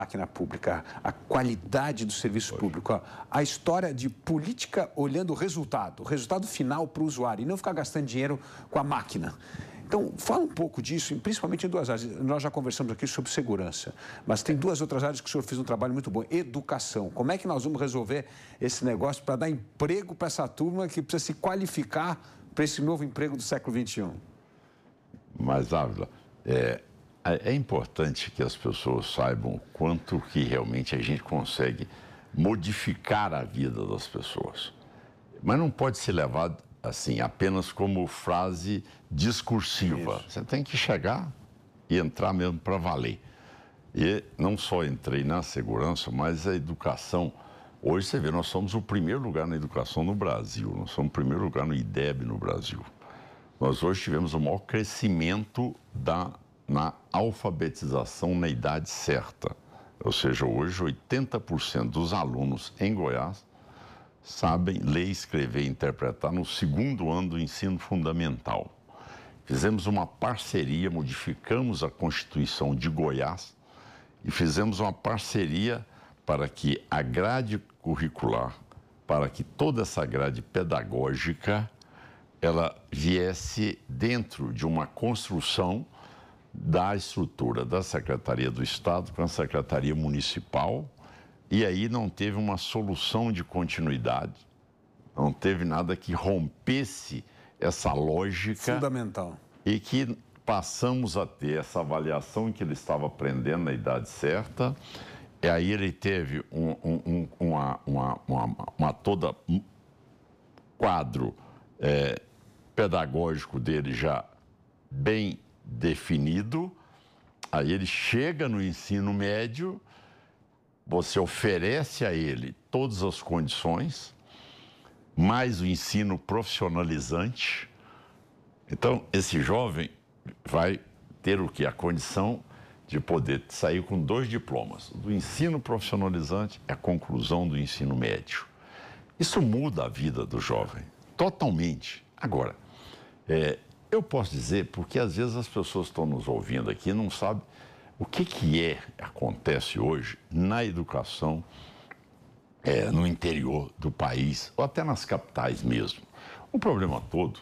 máquina pública, a qualidade do serviço público, a história de política olhando o resultado final para o usuário, e não ficar gastando dinheiro com a máquina. Então, fala um pouco disso, principalmente em duas áreas. Nós já conversamos aqui sobre segurança, mas tem duas outras áreas que o senhor fez um trabalho muito bom. Educação. Como é que nós vamos resolver esse negócio para dar emprego para essa turma que precisa se qualificar para esse novo emprego do século XXI? Mas, Ávila, é importante que as pessoas saibam quanto que realmente a gente consegue modificar a vida das pessoas. Mas não pode ser levado assim, apenas como frase discursiva. Isso. Você tem que chegar e entrar mesmo para valer. E não só entrei na segurança, mas a educação. Hoje você vê, nós somos o primeiro lugar na educação no Brasil. Nós somos o primeiro lugar no IDEB no Brasil. Nós hoje tivemos o maior crescimento na alfabetização na idade certa. Ou seja, hoje 80% dos alunos em Goiás sabem ler, escrever e interpretar no segundo ano do ensino fundamental. Fizemos uma parceria, modificamos a Constituição de Goiás e fizemos uma parceria para que a grade curricular, para que toda essa grade pedagógica, ela viesse dentro de uma construção da estrutura da Secretaria do Estado com a Secretaria Municipal, e aí não teve uma solução de continuidade, não teve nada que rompesse essa lógica. Fundamental. E que passamos a ter essa avaliação que ele estava aprendendo na idade certa, e aí ele teve toda quadro pedagógico dele já bem definido. Aí ele chega no ensino médio, você oferece a ele todas as condições, mais o ensino profissionalizante. Então, esse jovem vai ter o quê? A condição de poder sair com 2 diplomas. Do ensino profissionalizante e a conclusão do ensino médio. Isso muda a vida do jovem, totalmente. Agora, eu posso dizer, porque às vezes as pessoas estão nos ouvindo aqui e não sabem o que acontece hoje na educação no interior do país, ou até nas capitais mesmo. O problema todo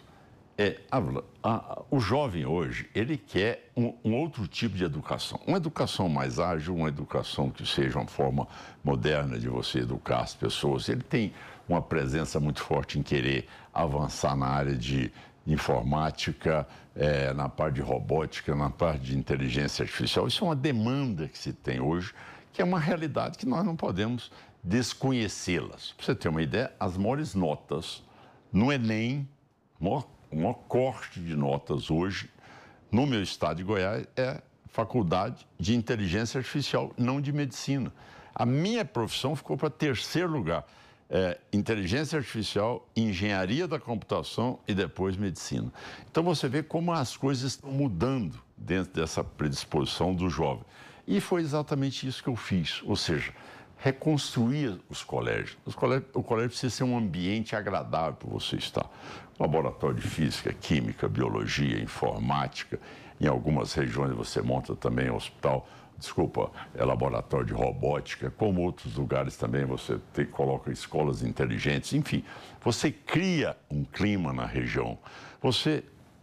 o jovem hoje, ele quer um outro tipo de educação. Uma educação mais ágil, uma educação que seja uma forma moderna de você educar as pessoas. Ele tem uma presença muito forte em querer avançar na área de informática, na parte de robótica, na parte de inteligência artificial. Isso é uma demanda que se tem hoje, que é uma realidade que nós não podemos desconhecê-las. Para você ter uma ideia, as maiores notas no Enem, o maior corte de notas hoje no meu estado de Goiás é faculdade de inteligência artificial, não de medicina. A minha profissão ficou para 3º lugar. Inteligência artificial, engenharia da computação e depois medicina. Então você vê como as coisas estão mudando dentro dessa predisposição do jovem. E foi exatamente isso que eu fiz, ou seja, reconstruir os colégios. O colégio precisa ser um ambiente agradável para você estar. Laboratório de física, química, biologia, informática. Em algumas regiões você monta também laboratório de robótica, como outros lugares também você coloca escolas inteligentes, enfim, você cria um clima na região. Você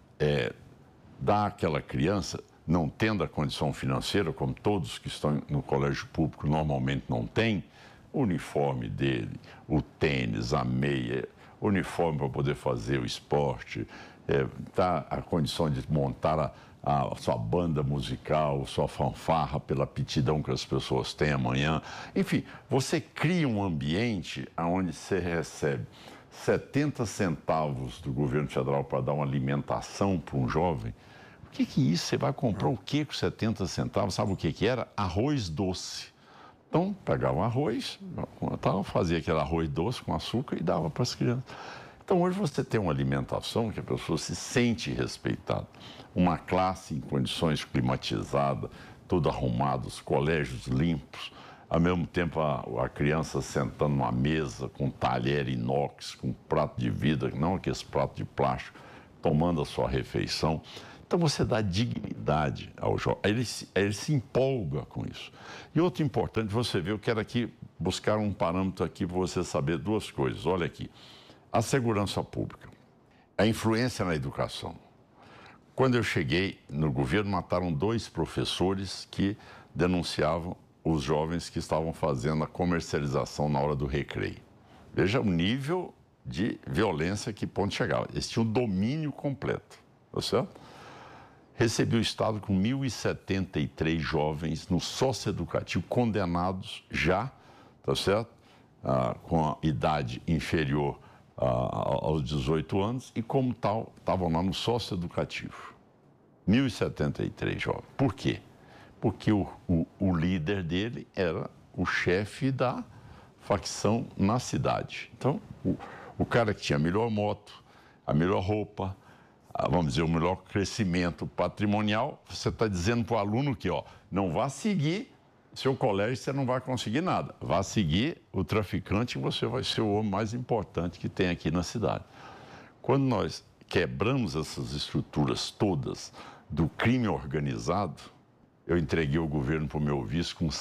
dá àquela criança, não tendo a condição financeira, como todos que estão no colégio público normalmente não têm, o uniforme dele, o tênis, a meia, uniforme para poder fazer o esporte, a condição de montar a sua banda musical, sua fanfarra pela aptidão que as pessoas têm amanhã. Enfim, você cria um ambiente onde você recebe 70 centavos do governo federal para dar uma alimentação para um jovem. O que é isso? Você vai comprar o quê com 70 centavos? Sabe o que era? Arroz doce. Então, pegava um arroz, fazia aquele arroz doce com açúcar e dava para as crianças. Então, hoje você tem uma alimentação que a pessoa se sente respeitada. Uma classe em condições climatizadas, tudo arrumado, os colégios limpos. Ao mesmo tempo, a criança sentando numa mesa com talher inox, com prato de vidro, não aqueles pratos de plástico, tomando a sua refeição. Então, você dá dignidade ao jovem. Aí ele se empolga com isso. E outro importante, você vê, eu quero aqui buscar um parâmetro aqui para você saber duas coisas. Olha aqui, a segurança pública, a influência na educação. Quando eu cheguei no governo, mataram 2 professores que denunciavam os jovens que estavam fazendo a comercialização na hora do recreio. Veja o nível de violência que ponto chegava. Eles tinham domínio completo, tá certo? Recebi o Estado com 1.073 jovens no socioeducativo condenados já, tá certo? Com a idade inferior aos 18 anos e, como tal, estavam lá no socioeducativo. 1.073 jovens. Por quê? Porque o líder dele era o chefe da facção na cidade. Então, o cara que tinha a melhor moto, a melhor roupa, vamos dizer, o melhor crescimento patrimonial, você está dizendo para o aluno que, ó, não vá seguir seu colégio, você não vai conseguir nada. Vá seguir o traficante e você vai ser o homem mais importante que tem aqui na cidade. Quando nós quebramos essas estruturas todas do crime organizado, eu entreguei o governo para o meu vice com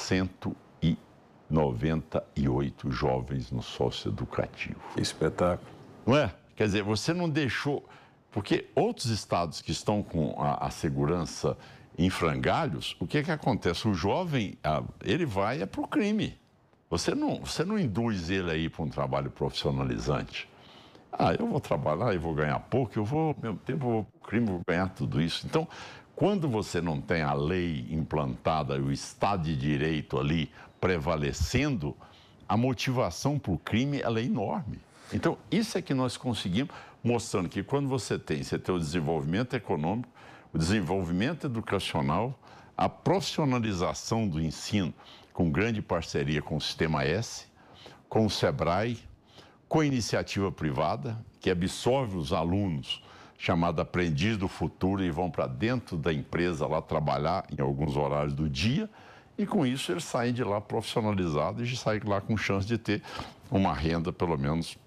198 jovens no socioeducativo. Que espetáculo. Não é? Quer dizer, você não deixou... Porque outros estados que estão com a segurança em frangalhos, o que acontece? O jovem, ele vai para o crime. Você não induz ele aí para um trabalho profissionalizante. Eu vou trabalhar e vou ganhar pouco, ao mesmo tempo, vou para o crime, vou ganhar tudo isso. Então, quando você não tem a lei implantada e o Estado de Direito ali prevalecendo, a motivação para o crime ela é enorme. Então, isso é que nós conseguimos, mostrando que quando você tem o desenvolvimento econômico, o desenvolvimento educacional, a profissionalização do ensino, com grande parceria com o Sistema S, com o SEBRAE, com a iniciativa privada, que absorve os alunos, chamado aprendiz do futuro, e vão para dentro da empresa lá trabalhar em alguns horários do dia, e com isso eles saem de lá profissionalizados e saem lá com chance de ter uma renda, pelo menos,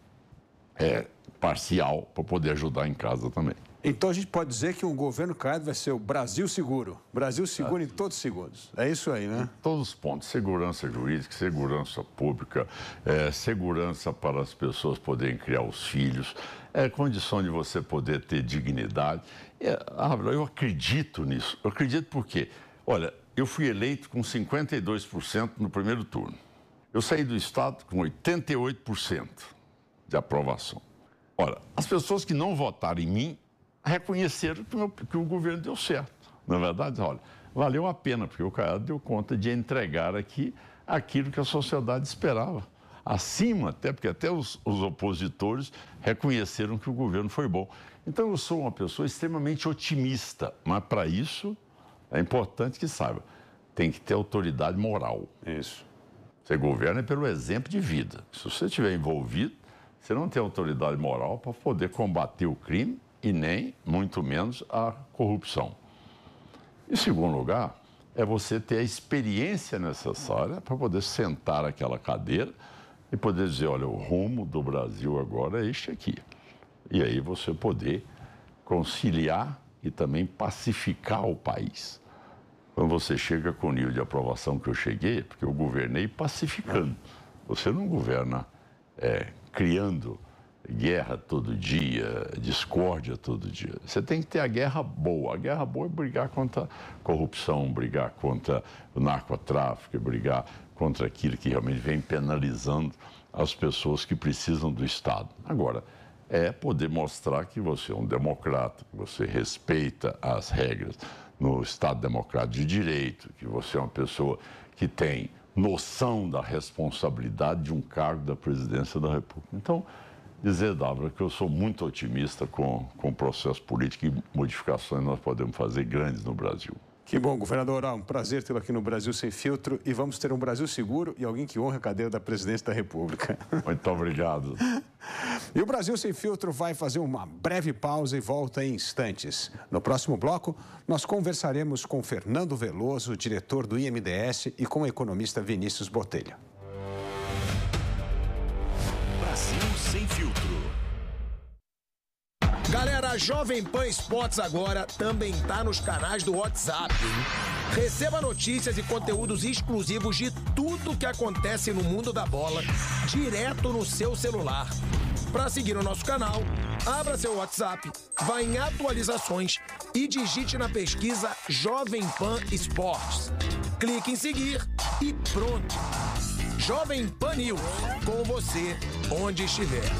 parcial, para poder ajudar em casa também. Então a gente pode dizer que o governo Caiado vai ser o Brasil Seguro. Brasil Seguro em todos os segundos. É isso aí, né? Em todos os pontos. Segurança jurídica, segurança pública, segurança para as pessoas poderem criar os filhos, condição de você poder ter dignidade. Eu acredito nisso. Eu acredito porque, olha, eu fui eleito com 52% no primeiro turno. Eu saí do Estado com 88% de aprovação. Ora, as pessoas que não votaram em mim reconheceram que o governo deu certo. Na verdade, olha, valeu a pena, porque o Caiado deu conta de entregar aqui aquilo que a sociedade esperava. Acima, até porque até os opositores reconheceram que o governo foi bom. Então, eu sou uma pessoa extremamente otimista, mas para isso é importante que saiba, tem que ter autoridade moral. Isso. Você governa pelo exemplo de vida. Se você estiver envolvido, você não tem autoridade moral para poder combater o crime e nem, muito menos, a corrupção. Em segundo lugar, é você ter a experiência necessária para poder sentar naquela cadeira e poder dizer, olha, o rumo do Brasil agora é este aqui. E aí você poder conciliar e também pacificar o país. Quando você chega com o nível de aprovação que eu cheguei, porque eu governei pacificando. Você não governa criando guerra todo dia, discórdia todo dia. Você tem que ter a guerra boa. A guerra boa é brigar contra a corrupção, brigar contra o narcotráfico, brigar contra aquilo que realmente vem penalizando as pessoas que precisam do Estado. Agora, é poder mostrar que você é um democrata, que você respeita as regras no Estado Democrático de Direito, que você é uma pessoa que tem noção da responsabilidade de um cargo da presidência da República. Então, dizer, Dávila, que eu sou muito otimista com o processo político e modificações nós podemos fazer grandes no Brasil. Que bom, governador. Um prazer tê-lo aqui no Brasil Sem Filtro e vamos ter um Brasil seguro e alguém que honra a cadeira da presidência da República. Muito obrigado. E o Brasil Sem Filtro vai fazer uma breve pausa e volta em instantes. No próximo bloco, nós conversaremos com Fernando Veloso, diretor do IMDS, e com o economista Vinícius Botelho. Brasil Sem Filtro. Galera, a Jovem Pan Esportes agora também tá nos canais do WhatsApp, hein? Receba notícias e conteúdos exclusivos de tudo que acontece no mundo da bola, direto no seu celular. Para seguir o nosso canal, abra seu WhatsApp, vá em atualizações e digite na pesquisa Jovem Pan Esportes. Clique em seguir e pronto. Jovem Pan News, com você, onde estiver.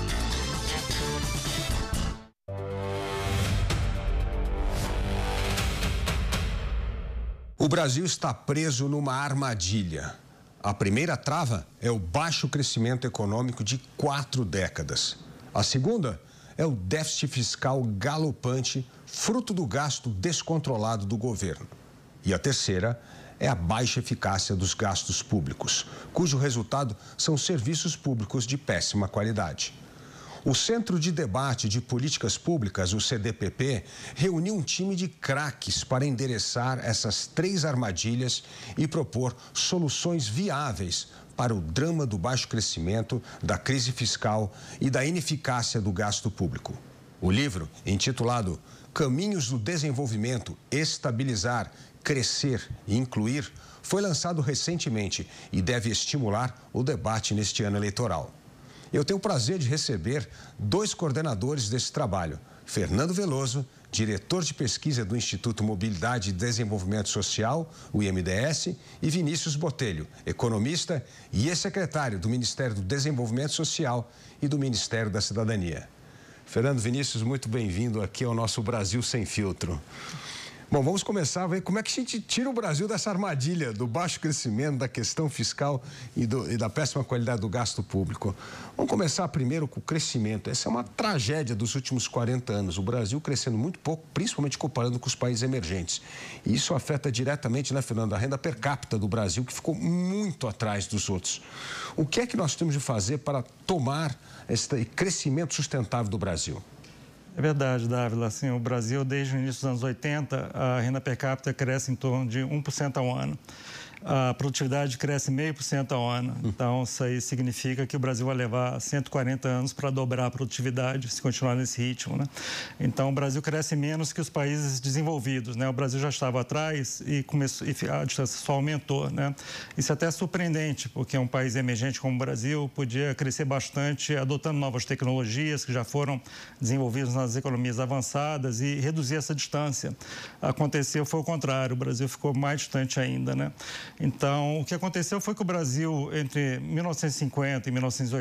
O Brasil está preso numa armadilha. A primeira trava é o baixo crescimento econômico de 4 décadas. A segunda é o déficit fiscal galopante, fruto do gasto descontrolado do governo. E a terceira é a baixa eficácia dos gastos públicos, cujo resultado são serviços públicos de péssima qualidade. O Centro de Debate de Políticas Públicas, o CDPP, reuniu um time de craques para endereçar essas 3 armadilhas e propor soluções viáveis para o drama do baixo crescimento, da crise fiscal e da ineficácia do gasto público. O livro, intitulado Caminhos do Desenvolvimento, Estabilizar, Crescer e Incluir, foi lançado recentemente e deve estimular o debate neste ano eleitoral. Eu tenho o prazer de receber 2 coordenadores desse trabalho, Fernando Veloso, diretor de pesquisa do Instituto Mobilidade e Desenvolvimento Social, o IMDS, e Vinícius Botelho, economista e ex-secretário do Ministério do Desenvolvimento Social e do Ministério da Cidadania. Fernando, Vinícius, muito bem-vindo aqui ao nosso Brasil Sem Filtro. Bom, vamos começar a ver como é que a gente tira o Brasil dessa armadilha do baixo crescimento, da questão fiscal e da péssima qualidade do gasto público. Vamos começar primeiro com o crescimento. Essa é uma tragédia dos últimos 40 anos. O Brasil crescendo muito pouco, principalmente comparando com os países emergentes. E isso afeta diretamente, né, Fernando, a renda per capita do Brasil, que ficou muito atrás dos outros. O que é que nós temos de fazer para tomar esse crescimento sustentável do Brasil? É verdade, Dávila. Assim, o Brasil, desde o início dos anos 80, a renda per capita cresce em torno de 1% ao ano. A produtividade cresce 0,5% ao ano. Então, isso aí significa que o Brasil vai levar 140 anos para dobrar a produtividade, se continuar nesse ritmo, né? Então, o Brasil cresce menos que os países desenvolvidos, né? O Brasil já estava atrás e a distância só aumentou, né? Isso é até surpreendente, porque um país emergente como o Brasil podia crescer bastante adotando novas tecnologias que já foram desenvolvidas nas economias avançadas e reduzir essa distância. Aconteceu, foi o contrário, o Brasil ficou mais distante ainda, né? Então, o que aconteceu foi que o Brasil, entre 1950 e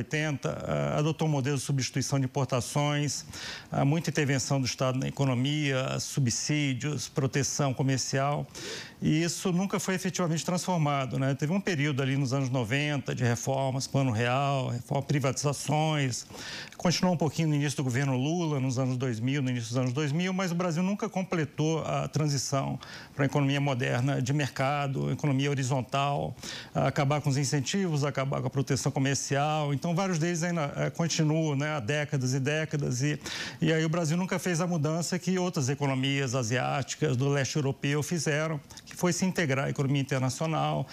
1980, adotou um modelo de substituição de importações, muita intervenção do Estado na economia, subsídios, proteção comercial, e isso nunca foi efetivamente transformado, né? Teve um período ali nos anos 90 de reformas, Plano Real, privatizações, continuou um pouquinho no início do governo Lula, nos anos 2000, no início dos anos 2000, mas o Brasil nunca completou a transição para a economia moderna de mercado, economia horizontal, acabar com os incentivos, acabar com a proteção comercial. Então, vários deles ainda continuam, né, há décadas e décadas. E aí o Brasil nunca fez a mudança que outras economias asiáticas do leste europeu fizeram, que foi se integrar à economia internacional,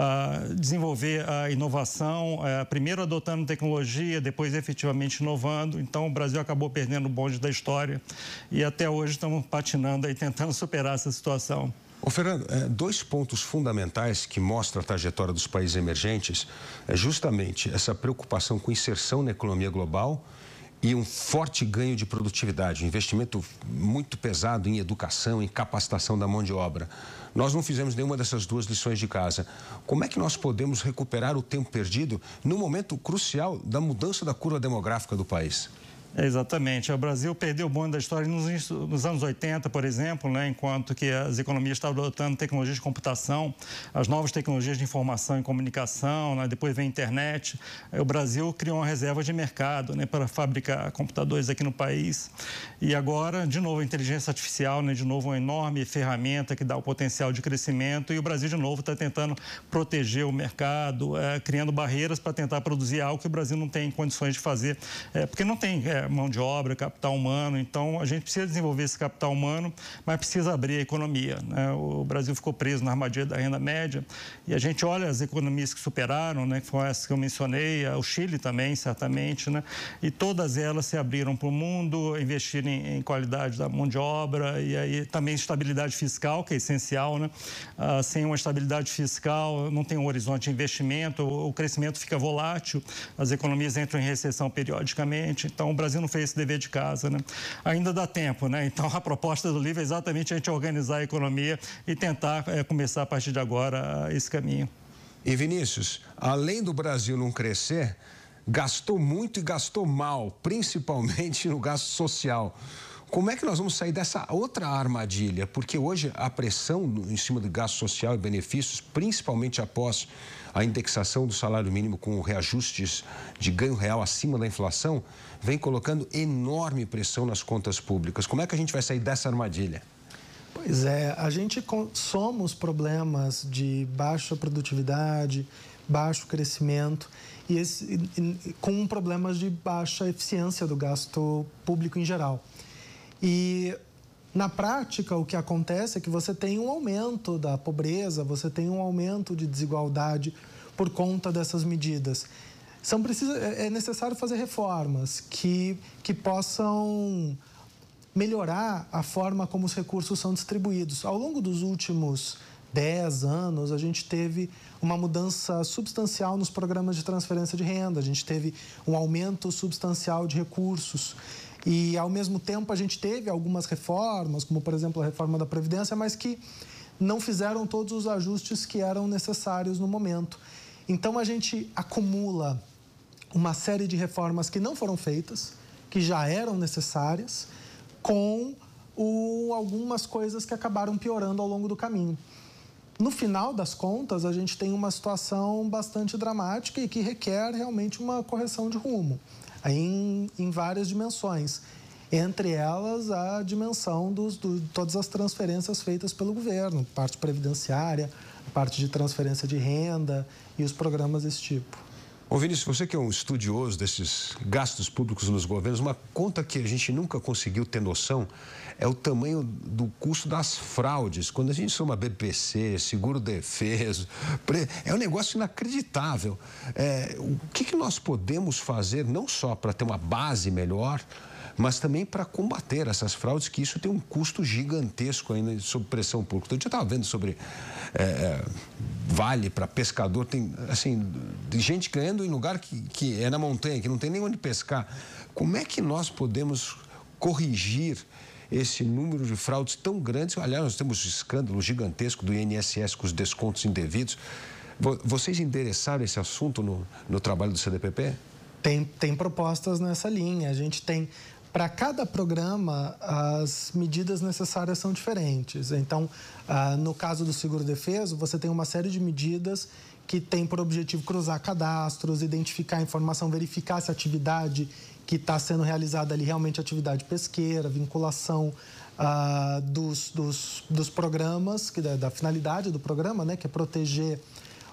desenvolver a inovação, primeiro adotando tecnologia, depois efetivamente inovando. Então, o Brasil acabou perdendo o bonde da história e até hoje estamos patinando aí, tentando superar essa situação. Ô, Fernando, 2 pontos fundamentais que mostram a trajetória dos países emergentes é justamente essa preocupação com inserção na economia global e um forte ganho de produtividade, um investimento muito pesado em educação, em capacitação da mão de obra. Nós não fizemos nenhuma dessas 2 lições de casa. Como é que nós podemos recuperar o tempo perdido no momento crucial da mudança da curva demográfica do país? Exatamente. O Brasil perdeu o bonde da história nos anos 80, por exemplo, né, enquanto que as economias estavam adotando tecnologias de computação, as novas tecnologias de informação e comunicação, né, depois vem a internet. O Brasil criou uma reserva de mercado, né, para fabricar computadores aqui no país. E agora, de novo, a inteligência artificial, né, de novo, uma enorme ferramenta que dá o potencial de crescimento. E o Brasil, de novo, está tentando proteger o mercado, criando barreiras para tentar produzir algo que o Brasil não tem condições de fazer, porque não tem mão de obra, capital humano. Então, a gente precisa desenvolver esse capital humano, mas precisa abrir a economia, né? O Brasil ficou preso na armadilha da renda média e a gente olha as economias que superaram, né? Que foram essas que eu mencionei, o Chile também, certamente, né? E todas elas se abriram para o mundo, investiram em qualidade da mão de obra e aí também estabilidade fiscal, que é essencial, né? Sem uma estabilidade fiscal, não tem um horizonte de investimento, o crescimento fica volátil, as economias entram em recessão periodicamente, então o Brasil não fez esse dever de casa, né? Ainda dá tempo, né? Então a proposta do livro é exatamente a gente organizar a economia e tentar começar a partir de agora esse caminho. E Vinícius, além do Brasil não crescer, gastou muito e gastou mal, principalmente no gasto social. Como é que nós vamos sair dessa outra armadilha? Porque hoje a pressão em cima do gasto social e benefícios, principalmente após a indexação do salário mínimo com reajustes de ganho real acima da inflação, vem colocando enorme pressão nas contas públicas. Como é que a gente vai sair dessa armadilha? Pois é, a gente somos problemas de baixa produtividade, baixo crescimento com problemas de baixa eficiência do gasto público em geral. E, na prática, o que acontece é que você tem um aumento da pobreza, você tem um aumento de desigualdade por conta dessas medidas. É necessário fazer reformas que possam melhorar a forma como os recursos são distribuídos. Ao longo dos últimos 10 anos, a gente teve uma mudança substancial nos programas de transferência de renda, a gente teve um aumento substancial de recursos. E, ao mesmo tempo, a gente teve algumas reformas, como, por exemplo, a reforma da Previdência, mas que não fizeram todos os ajustes que eram necessários no momento. Então, a gente acumula uma série de reformas que não foram feitas, que já eram necessárias, com algumas coisas que acabaram piorando ao longo do caminho. No final das contas, a gente tem uma situação bastante dramática e que requer realmente uma correção de rumo. Em várias dimensões, entre elas a dimensão de todas as transferências feitas pelo governo, parte previdenciária, parte de transferência de renda e os programas desse tipo. Ô Vinícius, você que é um estudioso desses gastos públicos nos governos, uma conta que a gente nunca conseguiu ter noção é o tamanho do custo das fraudes. Quando a gente soma BPC, seguro-defeso, é um negócio inacreditável. O que nós podemos fazer não só para ter uma base melhor, mas também para combater essas fraudes, que isso tem um custo gigantesco ainda sob pressão pública. Eu já estava vendo sobre vale para pescador, tem assim, gente ganhando em lugar que é na montanha, que não tem nem onde pescar. Como é que nós podemos corrigir esse número de fraudes tão grandes? Aliás, nós temos um escândalo gigantesco do INSS com os descontos indevidos. Vocês endereçaram esse assunto no trabalho do CDPP? Tem propostas nessa linha. A gente tem, para cada programa, as medidas necessárias são diferentes. Então, no caso do seguro-defeso, você tem uma série de medidas que tem por objetivo cruzar cadastros, identificar a informação, verificar se a atividade que está sendo realizada ali realmente é atividade pesqueira, vinculação dos programas, da finalidade do programa, né, que é proteger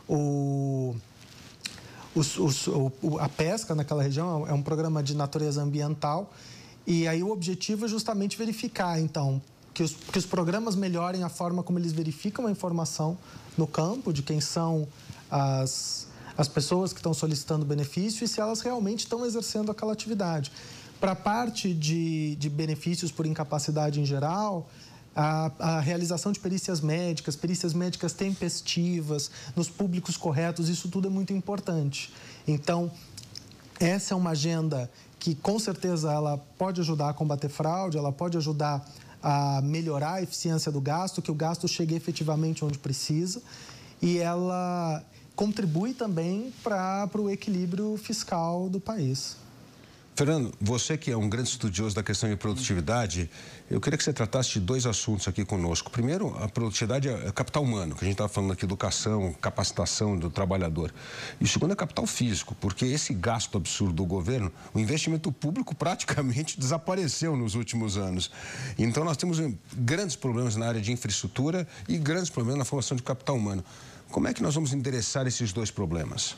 a pesca naquela região. É um programa de natureza ambiental. E aí o objetivo é justamente verificar, então, que os programas melhorem a forma como eles verificam a informação no campo, de quem são as pessoas que estão solicitando benefício e se elas realmente estão exercendo aquela atividade. Para a parte de benefícios por incapacidade em geral, a realização de perícias médicas tempestivas, nos públicos corretos, isso tudo é muito importante. Então, essa é uma agenda que, com certeza, ela pode ajudar a combater fraude, ela pode ajudar a melhorar a eficiência do gasto, que o gasto chegue efetivamente onde precisa, e ela contribui também para o equilíbrio fiscal do país. Fernando, você que é um grande estudioso da questão de produtividade, eu queria que você tratasse de dois assuntos aqui conosco. Primeiro, a produtividade é capital humano, que a gente estava falando aqui, educação, capacitação do trabalhador. E o segundo é capital físico, porque esse gasto absurdo do governo, o investimento público praticamente desapareceu nos últimos anos. Então, nós temos grandes problemas na área de infraestrutura e grandes problemas na formação de capital humano. Como é que nós vamos endereçar esses dois problemas?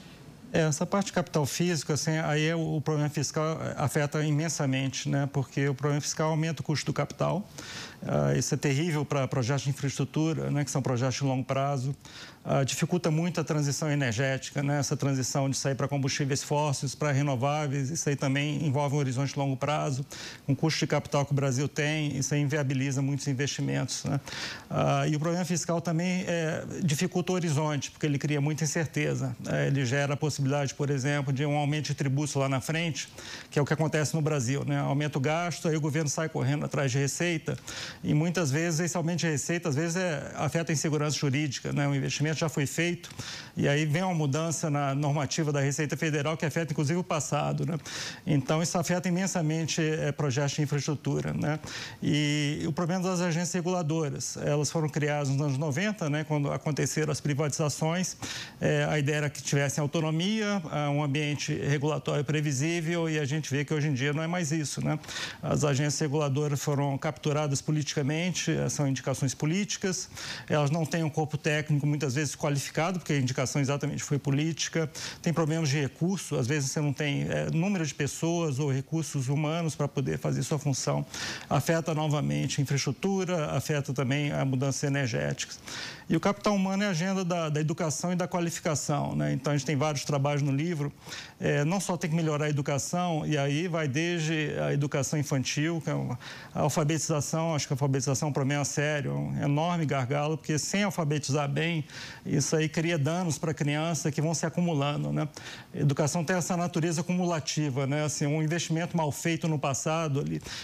Essa parte de capital físico, assim, aí o problema fiscal afeta imensamente, né? Porque o problema fiscal aumenta o custo do capital. Isso é terrível para projetos de infraestrutura, né? Que são projetos de longo prazo. Dificulta muito a transição energética, né? Essa transição de sair para combustíveis fósseis, para renováveis, isso aí também envolve um horizonte de longo prazo. Com o custo de capital que o Brasil tem, isso aí inviabiliza muitos investimentos, né? E o problema fiscal também dificulta o horizonte, porque ele cria muita incerteza. Ele gera a possibilidade, por exemplo, de um aumento de tributos lá na frente, que é o que acontece no Brasil, né? Aumenta o gasto, aí o governo sai correndo atrás de receita e muitas vezes esse aumento de receita, às vezes, afeta a insegurança jurídica, né? O investimento já foi feito e aí vem uma mudança na normativa da Receita Federal que afeta, inclusive, o passado, né? Então, isso afeta imensamente projetos de infraestrutura, né? E o problema das agências reguladoras, elas foram criadas nos anos 90, né? Quando aconteceram as privatizações, a ideia era que tivessem autonomia, um ambiente regulatório previsível e a gente vê que hoje em dia não é mais isso, né? As agências reguladoras foram capturadas politicamente, são indicações políticas, elas não têm um corpo técnico muitas vezes qualificado, porque a indicação exatamente foi política, tem problemas de recurso, às vezes você não tem número de pessoas ou recursos humanos para poder fazer sua função, afeta novamente a infraestrutura, afeta também a mudança energética. E o capital humano é a agenda da educação e da qualificação, né? Então, a gente tem vários trabalhos no livro, não só tem que melhorar a educação, e aí vai desde a educação infantil, que é a alfabetização, acho que a alfabetização é um problema sério, um enorme gargalo, porque sem alfabetizar bem, isso aí cria danos para a criança que vão se acumulando, né? A educação tem essa natureza acumulativa, né? Assim, um investimento mal feito no passado,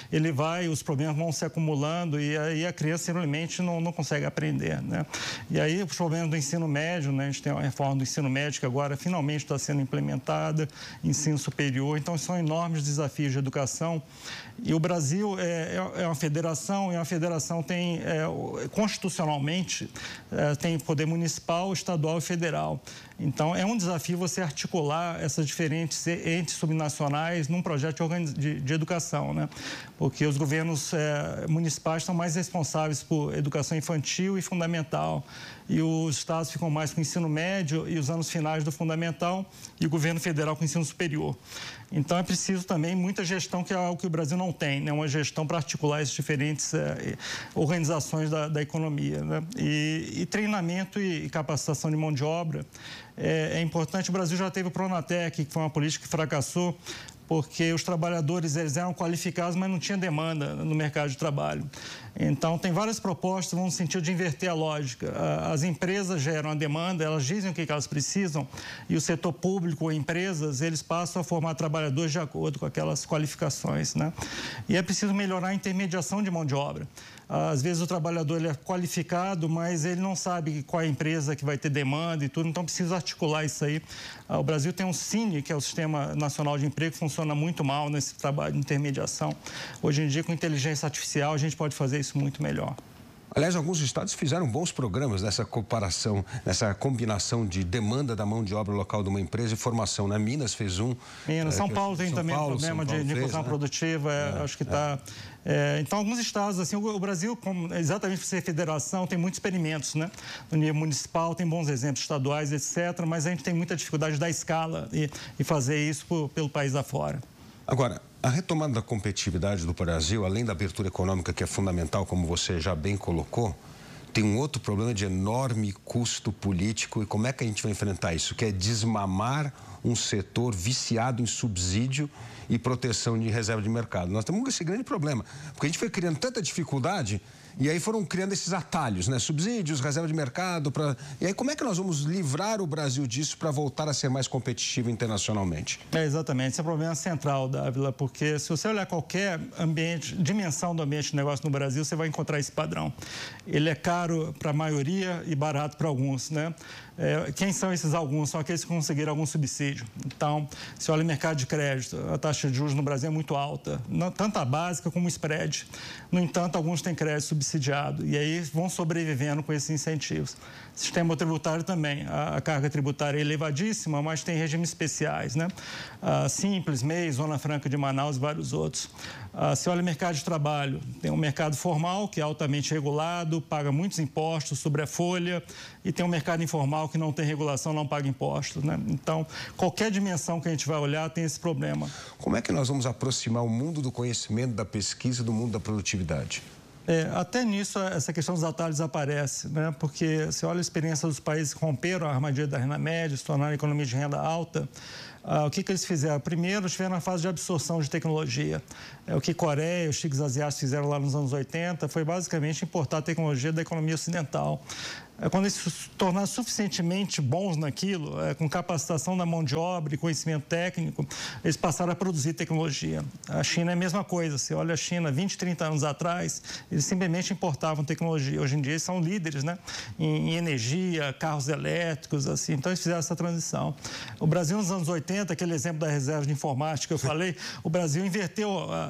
os problemas vão se acumulando e aí a criança simplesmente não consegue aprender, né? E aí os problemas do ensino médio, né? A gente tem uma reforma do ensino médio que agora finalmente está sendo implementada, ensino superior, então são enormes desafios de educação. E o Brasil é uma federação, e a federação tem, constitucionalmente, tem poder municipal, estadual e federal. Então, é um desafio você articular essas diferentes entes subnacionais num projeto de educação, né? Porque os governos municipais são mais responsáveis por educação infantil e fundamental, e os estados ficam mais com o ensino médio e os anos finais do fundamental, e o governo federal com o ensino superior. Então, é preciso também muita gestão, que é algo que o Brasil não tem, né? Uma gestão para articular essas diferentes organizações da economia, né? E treinamento e capacitação de mão de obra é importante. O Brasil já teve o Pronatec, que foi uma política que fracassou, porque os trabalhadores eles eram qualificados, mas não tinha demanda no mercado de trabalho. Então, tem várias propostas que vão no sentido de inverter a lógica. As empresas geram a demanda, elas dizem o que elas precisam, e o setor público ou empresas, eles passam a formar trabalhadores de acordo com aquelas qualificações, né? E é preciso melhorar a intermediação de mão de obra. Às vezes o trabalhador ele é qualificado, mas ele não sabe qual é a empresa que vai ter demanda e tudo, então precisa articular isso aí. O Brasil tem um Cine, que é o Sistema Nacional de Emprego, que funciona muito mal nesse trabalho de intermediação. Hoje em dia, com inteligência artificial, a gente pode fazer isso muito melhor. Aliás, alguns estados fizeram bons programas nessa comparação, nessa combinação de demanda da mão de obra local de uma empresa e formação, né? Minas fez um. São Paulo tem também um problema de inclusão produtiva, acho que está... Então, alguns estados, assim, o Brasil, exatamente por ser federação, tem muitos experimentos, né? No nível municipal, tem bons exemplos estaduais, etc., mas a gente tem muita dificuldade de dar escala e fazer isso pelo país afora. Agora, a retomada da competitividade do Brasil, além da abertura econômica, que é fundamental, como você já bem colocou, tem um outro problema de enorme custo político. E como é que a gente vai enfrentar isso? Que é desmamar um setor viciado em subsídio e proteção de reserva de mercado. Nós temos esse grande problema, porque a gente foi criando tanta dificuldade e aí foram criando esses atalhos, né? Subsídios, reserva de mercado. E aí como é que nós vamos livrar o Brasil disso para voltar a ser mais competitivo internacionalmente? Exatamente, esse é o problema central, Dávila, porque se você olhar qualquer dimensão do ambiente de negócio no Brasil, você vai encontrar esse padrão. Ele é caro para a maioria e barato para alguns, né? Quem são esses alguns? São aqueles que conseguiram algum subsídio. Então, se olha o mercado de crédito, a taxa de juros no Brasil é muito alta, tanto a básica como o spread. No entanto, alguns têm crédito subsidiado e aí vão sobrevivendo com esses incentivos. Sistema tributário também, a carga tributária é elevadíssima, mas tem regimes especiais, né? Simples, MEI, Zona Franca de Manaus e vários outros. Você olha o mercado de trabalho, tem um mercado formal, que é altamente regulado, paga muitos impostos sobre a folha, e tem um mercado informal que não tem regulação, não paga impostos, né? Então, qualquer dimensão que a gente vai olhar tem esse problema. Como é que nós vamos aproximar o mundo do conhecimento, da pesquisa, do mundo da produtividade? Até nisso, essa questão dos atalhos aparece, né? Porque você olha a experiência dos países que romperam a armadilha da renda média, se tornaram economia de renda alta. O que eles fizeram? Primeiro, estiveram na fase de absorção de tecnologia. O que Coreia e os tigres asiáticos fizeram lá nos anos 80 foi basicamente importar a tecnologia da economia ocidental. Quando eles se tornaram suficientemente bons naquilo, com capacitação da mão de obra e conhecimento técnico, eles passaram a produzir tecnologia. A China é a mesma coisa. Você olha a China, 20, 30 anos atrás, eles simplesmente importavam tecnologia. Hoje em dia, eles são líderes, né? Em energia, carros elétricos, assim. Então, eles fizeram essa transição. O Brasil, nos anos 80, aquele exemplo da reserva de informática que eu falei, o Brasil inverteu,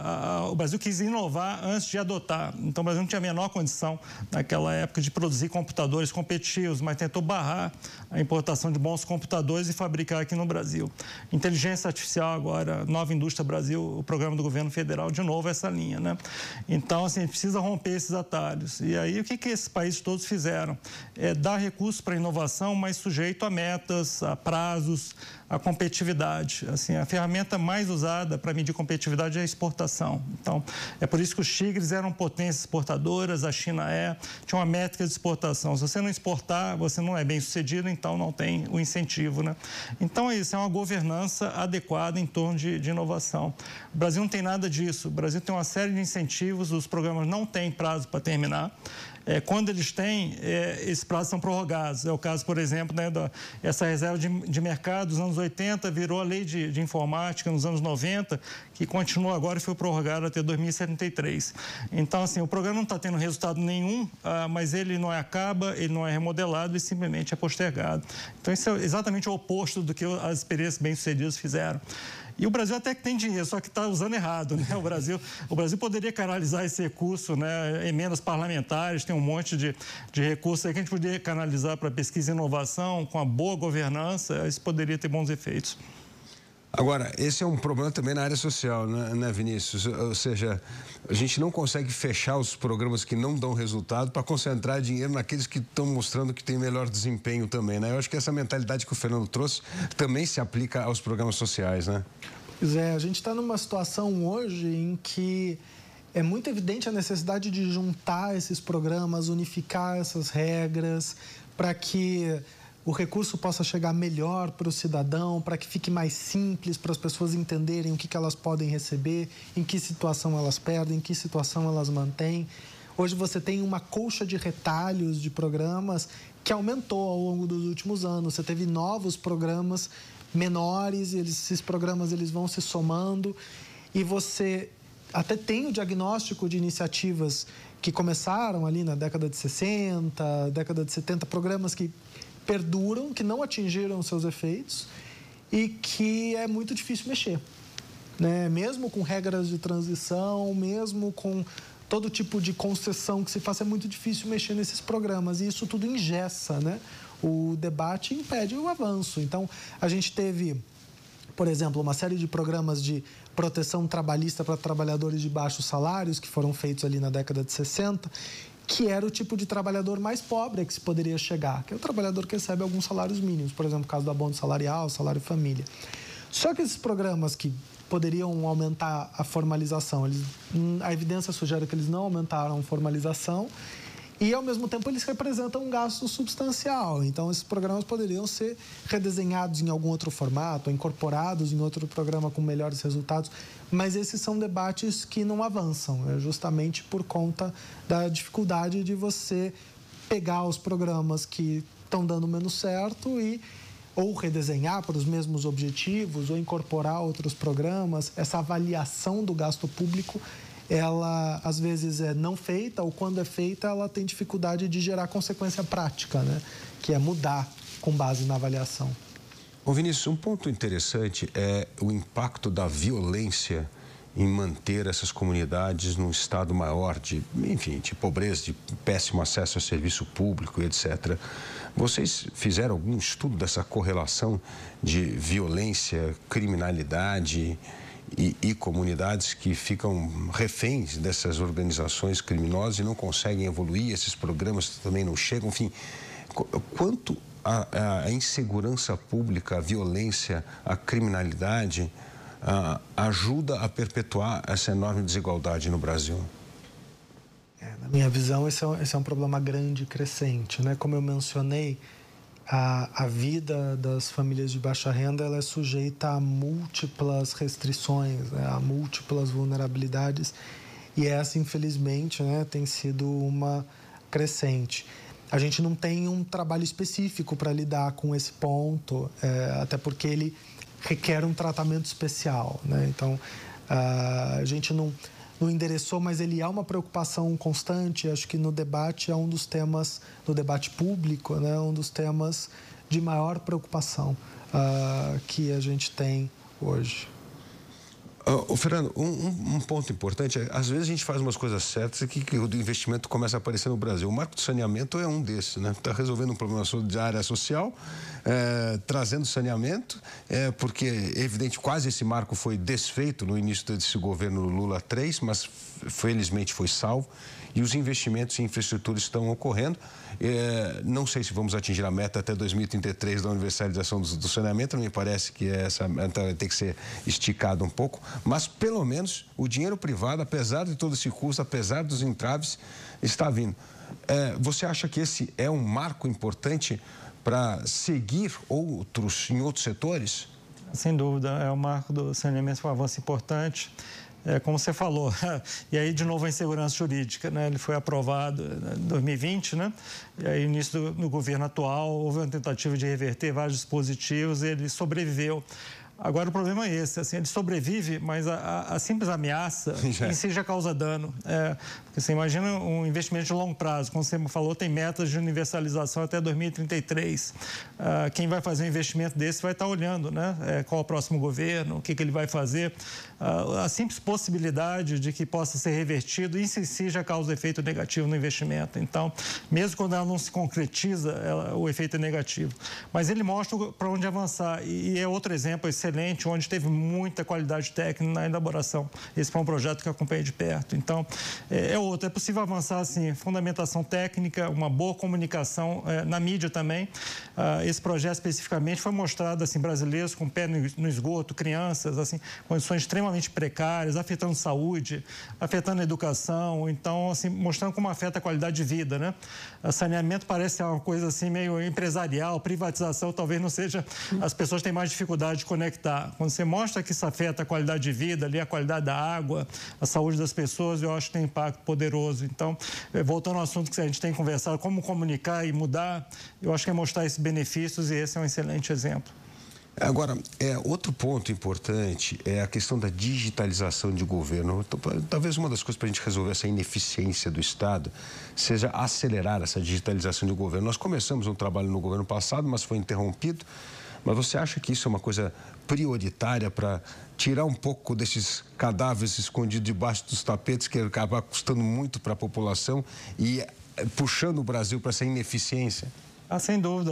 o Brasil quis inovar antes de adotar. Então, o Brasil não tinha a menor condição, naquela época, de produzir computadores competitivos, mas tentou barrar a importação de bons computadores e fabricar aqui no Brasil. Inteligência artificial agora, Nova Indústria Brasil, o programa do governo federal, de novo essa linha, né? Então, assim, a gente precisa romper esses atalhos. E aí, o que esses países todos fizeram? Dar recursos para a inovação, mas sujeito a metas, a prazos, a competitividade. Assim, a ferramenta mais usada para medir competitividade é a exportação. Então, é por isso que os tigres eram potências exportadoras, a China tinha uma métrica de exportação. Se você não exportar, você não é bem sucedido, então não tem o incentivo, né? Então, isso é uma governança adequada em torno de inovação. O Brasil não tem nada disso. O Brasil tem uma série de incentivos, os programas não têm prazo para terminar. Quando eles têm, esses prazos são prorrogados. É o caso, por exemplo, né, essa reserva de mercado dos anos 80 virou a lei de informática nos anos 90, que continua agora e foi prorrogada até 2073. Então, assim, o programa não está tendo resultado nenhum, mas ele não acaba, ele não é remodelado, ele simplesmente é postergado. Então, isso é exatamente o oposto do que as experiências bem-sucedidas fizeram. E o Brasil até que tem dinheiro, só que está usando errado, né? O Brasil poderia canalizar esse recurso, né? Emendas parlamentares, tem um monte de recursos aí que a gente poderia canalizar para pesquisa e inovação, com a boa governança, isso poderia ter bons efeitos. Agora, esse é um problema também na área social, né, Vinícius? Ou seja, a gente não consegue fechar os programas que não dão resultado para concentrar dinheiro naqueles que estão mostrando que tem melhor desempenho também, né? Eu acho que essa mentalidade que o Fernando trouxe também se aplica aos programas sociais, né? Pois é, a gente está numa situação hoje em que é muito evidente a necessidade de juntar esses programas, unificar essas regras, para que o recurso possa chegar melhor para o cidadão, para que fique mais simples para as pessoas entenderem o que elas podem receber, em que situação elas perdem, em que situação elas mantêm. Hoje você tem uma colcha de retalhos de programas que aumentou ao longo dos últimos anos. Você teve novos programas menores, esses programas eles vão se somando e você até tem o diagnóstico de iniciativas que começaram ali na década de 60, década de 70, programas que perduram, que não atingiram seus efeitos e que é muito difícil mexer, né? Mesmo com regras de transição, mesmo com todo tipo de concessão que se faça, é muito difícil mexer nesses programas e isso tudo engessa, né? O debate impede o avanço. Então, a gente teve, por exemplo, uma série de programas de proteção trabalhista para trabalhadores de baixos salários que foram feitos ali na década de 60, que era o tipo de trabalhador mais pobre a que se poderia chegar, que é o trabalhador que recebe alguns salários mínimos, por exemplo, no caso do abono salarial, salário família. Só que esses programas que poderiam aumentar a formalização, a evidência sugere que eles não aumentaram a formalização e, ao mesmo tempo, eles representam um gasto substancial. Então, esses programas poderiam ser redesenhados em algum outro formato, incorporados em outro programa com melhores resultados, mas esses são debates que não avançam, justamente por conta da dificuldade de você pegar os programas que estão dando menos certo e ou redesenhar para os mesmos objetivos, ou incorporar outros programas. Essa avaliação do gasto público, ela às vezes é não feita, ou quando é feita, ela tem dificuldade de gerar consequência prática, né? Que é mudar com base na avaliação. Ô Vinícius, um ponto interessante é o impacto da violência em manter essas comunidades num estado maior de pobreza, de péssimo acesso ao serviço público, etc. Vocês fizeram algum estudo dessa correlação de violência, criminalidade e comunidades que ficam reféns dessas organizações criminosas e não conseguem evoluir, esses programas também não chegam, enfim. Quanto a insegurança pública, a violência, a criminalidade ajuda a perpetuar essa enorme desigualdade no Brasil? Na minha visão, esse é um problema grande e crescente, né? Como eu mencionei, a vida das famílias de baixa renda ela é sujeita a múltiplas restrições, né? A múltiplas vulnerabilidades, e essa, infelizmente, né, tem sido uma crescente. A gente não tem um trabalho específico para lidar com esse ponto, até porque ele requer um tratamento especial, né? Então, a gente não endereçou, mas ele é uma preocupação constante. Acho que no debate é um dos temas, no debate público, né, um dos temas de maior preocupação que a gente tem hoje. Fernando, um ponto importante, às vezes a gente faz umas coisas certas e que o investimento começa a aparecer no Brasil. O marco do saneamento é um desses, né? Está resolvendo um problema de área social, trazendo saneamento, porque, evidente, quase esse marco foi desfeito no início desse governo Lula 3, mas felizmente foi salvo. E os investimentos em infraestrutura estão ocorrendo. Não sei se vamos atingir a meta até 2033 da universalização do saneamento. Não me parece que essa meta vai ter que ser esticada um pouco. Mas, pelo menos, o dinheiro privado, apesar de todo esse custo, apesar dos entraves, está vindo. Você acha que esse é um marco importante para seguir em outros setores? Sem dúvida. O marco do saneamento foi um avanço importante. Como você falou, e aí de novo a insegurança jurídica, né? Ele foi aprovado em 2020, né? E aí no início do governo atual houve uma tentativa de reverter vários dispositivos e ele sobreviveu. Agora o problema é esse, assim, ele sobrevive, mas a simples ameaça em si já causa dano. Porque você imagina um investimento de longo prazo, como você falou, tem metas de universalização até 2033. Quem vai fazer um investimento desse vai estar olhando, né? Qual é o próximo governo, o que ele vai fazer. A simples possibilidade de que possa ser revertido, isso em si já causa efeito negativo no investimento. Então, mesmo quando ela não se concretiza, o efeito é negativo. Mas ele mostra para onde avançar. E é outro exemplo excelente, onde teve muita qualidade técnica na elaboração. Esse foi um projeto que eu acompanhei de perto. Então, é possível avançar, assim, fundamentação técnica, uma boa comunicação na mídia também. Esse projeto especificamente foi mostrado, assim, brasileiros com pé no esgoto, crianças, assim, condições extremamente precárias, afetando saúde, afetando a educação, então, assim, mostrando como afeta a qualidade de vida, né? O saneamento parece uma coisa, assim, meio empresarial, privatização talvez não seja, as pessoas têm mais dificuldade de conectar. Quando você mostra que isso afeta a qualidade de vida, ali, a qualidade da água, a saúde das pessoas, eu acho que tem impacto poderoso. Então, voltando ao assunto que a gente tem conversado, como comunicar e mudar, eu acho que é mostrar esses benefícios e esse é um excelente exemplo. Agora, outro ponto importante é a questão da digitalização de governo. Talvez uma das coisas para a gente resolver essa ineficiência do Estado seja acelerar essa digitalização de governo. Nós começamos um trabalho no governo passado, mas foi interrompido. Mas você acha que isso é uma coisa prioritária para tirar um pouco desses cadáveres escondidos debaixo dos tapetes, que acaba custando muito para a população e puxando o Brasil para essa ineficiência? Sem dúvida,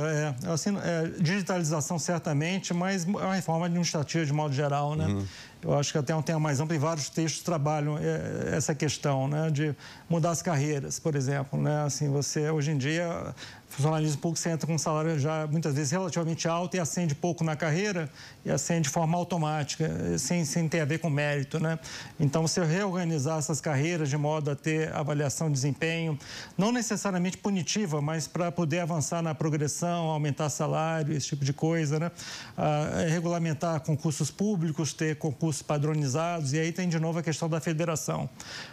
digitalização certamente, mas é uma reforma administrativa de modo geral, né? Eu acho que até um tema mais amplo e vários textos trabalham essa questão, né? De mudar as carreiras, por exemplo, né? Assim, você, hoje em dia, funcionalismo público, você entra com um salário já, muitas vezes, relativamente alto e ascende pouco na carreira e ascende de forma automática, sem ter a ver com mérito, né? Então, você reorganizar essas carreiras de modo a ter avaliação de desempenho, não necessariamente punitiva, mas para poder avançar na progressão, aumentar salário, esse tipo de coisa, né? Regulamentar concursos públicos, ter concursos padronizados, e aí tem de novo a questão da federação.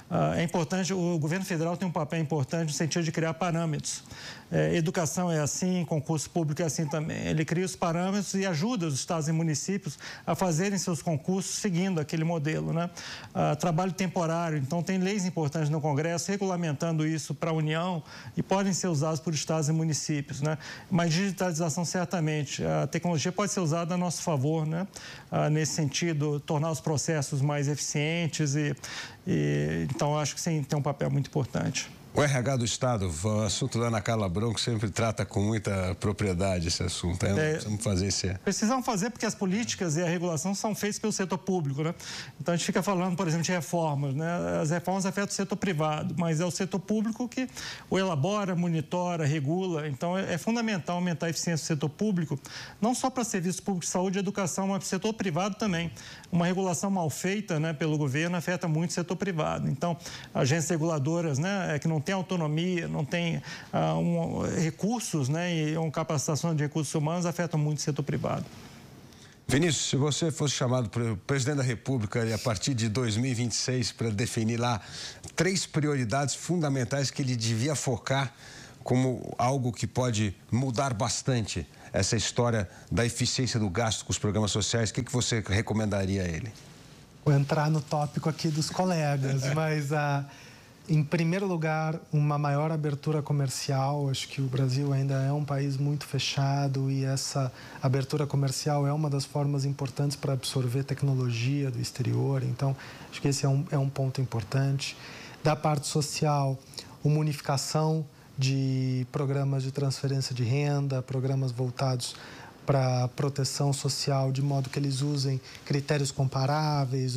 É importante, o governo federal tem um papel importante no sentido de criar parâmetros. Educação é assim, concurso público é assim também. Ele cria os parâmetros e ajuda os estados e municípios a fazerem seus concursos seguindo aquele modelo, né? Trabalho temporário, então tem leis importantes no Congresso regulamentando isso para a União e podem ser usados por estados e municípios, né? Mas digitalização certamente, a tecnologia pode ser usada a nosso favor, né? Nesse sentido, tornar os processos mais eficientes então acho que sim, tem um papel muito importante. O RH do Estado, o assunto da Ana Carla Bronco sempre trata com muita propriedade esse assunto. Precisamos fazer esse... Precisam fazer porque as políticas e a regulação são feitas pelo setor público, né? Então a gente fica falando, por exemplo, de reformas, né? As reformas afetam o setor privado, mas é o setor público que o elabora, monitora, regula. Então é fundamental aumentar a eficiência do setor público, não só para serviços públicos de saúde e educação, mas para o setor privado também. Uma regulação mal feita, né, pelo governo afeta muito o setor privado. Então, agências reguladoras, né, que não têm autonomia, não têm recursos, né, e uma capacitação de recursos humanos afetam muito o setor privado. Vinícius, se você fosse chamado para o presidente da República a partir de 2026 para definir lá 3 prioridades fundamentais que ele devia focar como algo que pode mudar bastante essa história da eficiência do gasto com os programas sociais, o que você recomendaria a ele? Vou entrar no tópico aqui dos colegas, mas em primeiro lugar, uma maior abertura comercial. Acho que o Brasil ainda é um país muito fechado e essa abertura comercial é uma das formas importantes para absorver tecnologia do exterior. Então, acho que esse é um ponto importante. Da parte social, uma unificação de programas de transferência de renda, programas voltados para proteção social, de modo que eles usem critérios comparáveis,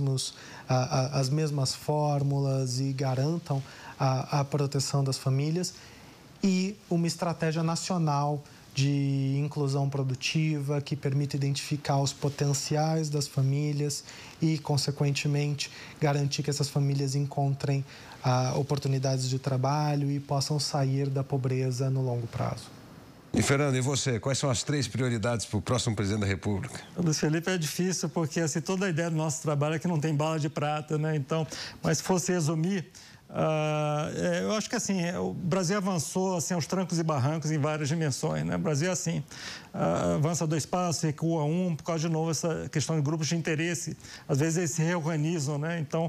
as mesmas fórmulas e garantam a proteção das famílias. E uma estratégia nacional de inclusão produtiva que permita identificar os potenciais das famílias e, consequentemente, garantir que essas famílias encontrem oportunidades de trabalho e possam sair da pobreza no longo prazo. E, Fernando, e você? Quais são as 3 prioridades para o próximo presidente da República? Luiz Felipe, é difícil, porque assim, toda a ideia do nosso trabalho é que não tem bala de prata, né? Então, mas se fosse resumir, eu acho que assim, o Brasil avançou assim, aos trancos e barrancos em várias dimensões, né? O Brasil é assim, avança 2 passos, recua 1, por causa de novo essa questão de grupos de interesse. Às vezes eles se reorganizam, né? Então,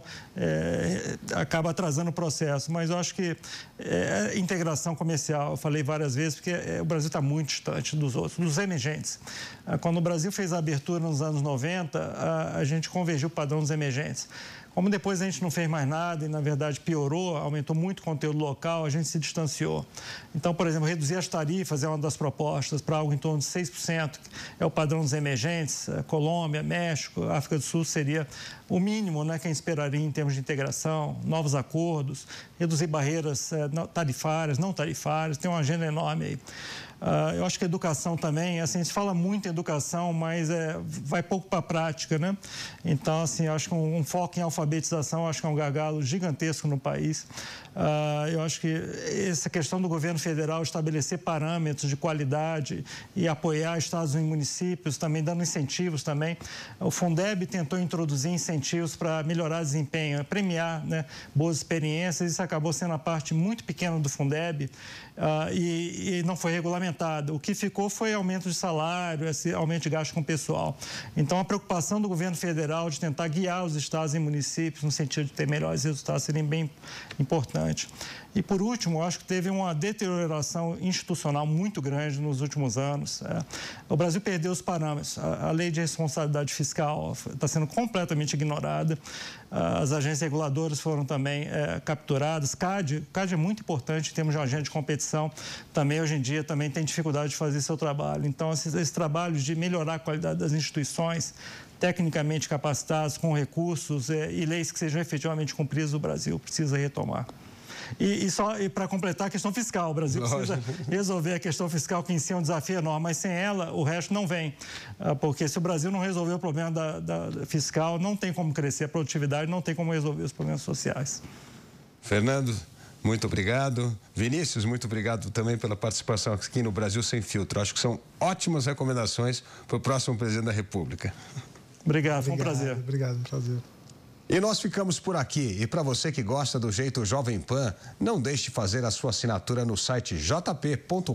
acaba atrasando o processo. Mas eu acho que integração comercial, eu falei várias vezes, porque o Brasil está muito distante dos outros, dos emergentes. Quando o Brasil fez a abertura nos anos 90, a gente convergiu o padrão dos emergentes. Como depois a gente não fez mais nada e, na verdade, piorou, aumentou muito o conteúdo local, a gente se distanciou. Então, por exemplo, reduzir as tarifas é uma das propostas para algo em torno de 6%, é o padrão dos emergentes. Colômbia, México, África do Sul seria o mínimo, né, que a gente esperaria em termos de integração, novos acordos, reduzir barreiras tarifárias, não tarifárias, tem uma agenda enorme aí. Eu acho que a educação também, assim, a gente fala muito em educação, mas vai pouco para a prática, né? Então, assim, eu acho que um foco em alfabetização, eu acho que é um gargalo gigantesco no país. Eu acho que essa questão do governo federal estabelecer parâmetros de qualidade e apoiar estados e municípios, também dando incentivos também. O Fundeb tentou introduzir incentivos para melhorar desempenho, premiar, né, boas experiências. Isso acabou sendo a parte muito pequena do Fundeb e não foi regulamentado. O que ficou foi aumento de salário, esse aumento de gasto com o pessoal. Então, a preocupação do governo federal de tentar guiar os estados e municípios no sentido de ter melhores resultados seria bem importante. E, por último, eu acho que teve uma deterioração institucional muito grande nos últimos anos. O Brasil perdeu os parâmetros. A lei de responsabilidade fiscal está sendo completamente ignorada. As agências reguladoras foram também capturadas. CAD é muito importante em termos de agente de competição. Também, hoje em dia, também tem dificuldade de fazer seu trabalho. Então, esse trabalho de melhorar a qualidade das instituições, tecnicamente capacitados, com recursos e leis que sejam efetivamente cumpridas, o Brasil precisa retomar. E para completar a questão fiscal, o Brasil precisa resolver a questão fiscal, que em si é um desafio enorme, mas sem ela o resto não vem. Porque se o Brasil não resolver o problema da fiscal, não tem como crescer a produtividade, não tem como resolver os problemas sociais. Fernando, muito obrigado. Vinícius, muito obrigado também pela participação aqui no Brasil Sem Filtro. Acho que são ótimas recomendações para o próximo presidente da República. Obrigado, foi um prazer. Obrigado, um prazer. E nós ficamos por aqui. E para você que gosta do jeito Jovem Pan, não deixe de fazer a sua assinatura no site jp.com.br.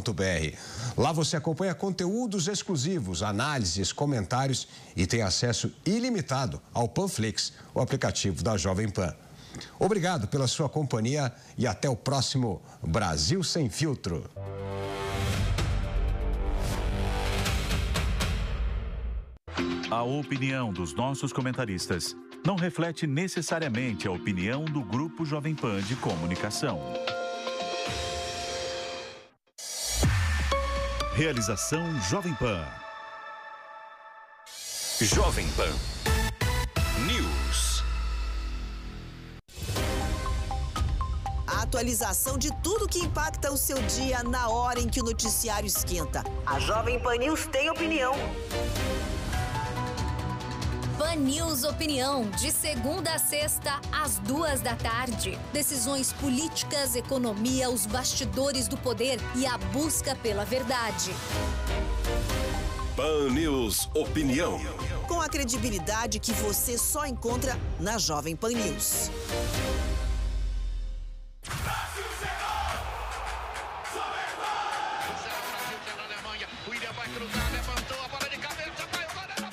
Lá você acompanha conteúdos exclusivos, análises, comentários e tem acesso ilimitado ao Panflix, o aplicativo da Jovem Pan. Obrigado pela sua companhia e até o próximo Brasil Sem Filtro. A opinião dos nossos comentaristas não reflete necessariamente a opinião do Grupo Jovem Pan de Comunicação. Realização Jovem Pan. Jovem Pan News. A atualização de tudo que impacta o seu dia na hora em que o noticiário esquenta. A Jovem Pan News tem opinião. Pan News Opinião, de segunda a sexta, às 14h. Decisões políticas, economia, os bastidores do poder e a busca pela verdade. Pan News Opinião. Com a credibilidade que você só encontra na Jovem Pan News.